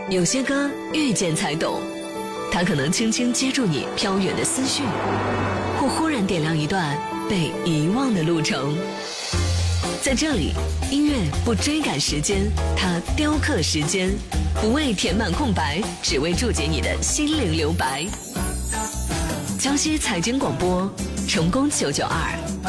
有些歌遇见才懂，它可能轻轻接住你飘远的思绪，或忽然点亮一段被遗忘的路程。在这里，音乐不追赶时间，它雕刻时间，不为填满空白，只为注解你的心灵留白。江西财经广播，成功992。